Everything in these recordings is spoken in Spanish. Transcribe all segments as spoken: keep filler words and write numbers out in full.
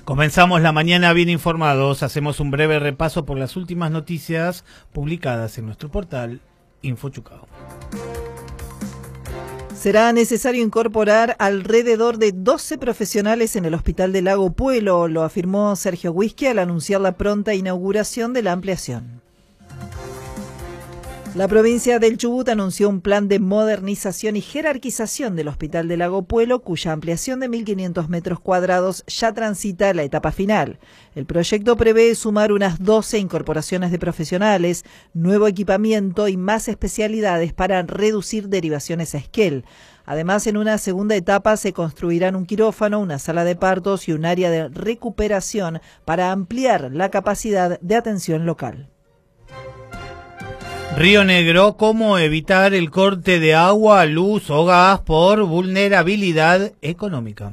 Comenzamos la mañana bien informados. Hacemos un breve repaso por las últimas noticias publicadas en nuestro portal InfoChucao. Será necesario incorporar alrededor de doce profesionales en el Hospital de Lago Puelo, lo afirmó Sergio Huisque al anunciar la pronta inauguración de la ampliación. La provincia del Chubut anunció un plan de modernización y jerarquización del Hospital de Lago Puelo, cuya ampliación de mil quinientos metros cuadrados ya transita la etapa final. El proyecto prevé sumar unas doce incorporaciones de profesionales, nuevo equipamiento y más especialidades para reducir derivaciones a Esquel. Además, en una segunda etapa se construirán un quirófano, una sala de partos y un área de recuperación para ampliar la capacidad de atención local. Río Negro, ¿cómo evitar el corte de agua, luz o gas por vulnerabilidad económica?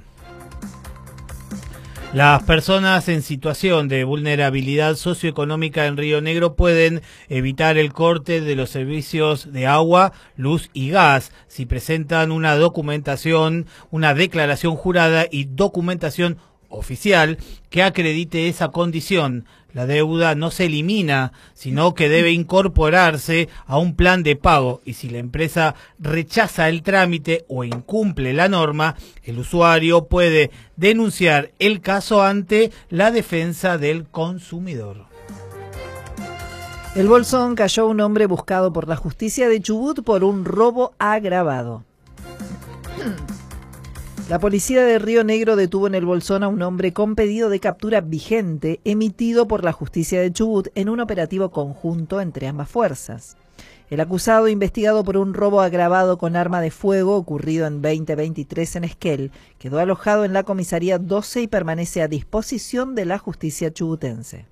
Las personas en situación de vulnerabilidad socioeconómica en Río Negro pueden evitar el corte de los servicios de agua, luz y gas si presentan una documentación, una declaración jurada y documentación oficial que acredite esa condición. La deuda no se elimina, sino que debe incorporarse a un plan de pago, y si la empresa rechaza el trámite o incumple la norma, el usuario puede denunciar el caso ante la defensa del consumidor. El Bolsón cayó un hombre buscado por la justicia de Chubut por un robo agravado. La policía de Río Negro detuvo en el Bolsón a un hombre con pedido de captura vigente emitido por la justicia de Chubut en un operativo conjunto entre ambas fuerzas. El acusado, investigado por un robo agravado con arma de fuego ocurrido en veinte veintitrés en Esquel, quedó alojado en la comisaría doce y permanece a disposición de la justicia chubutense.